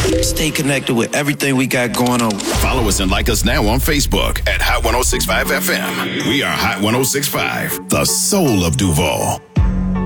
Stay connected with everything we got going on. Follow us and like us now on Facebook at Hot 106.5 FM. We are Hot 106.5, the soul of Duval.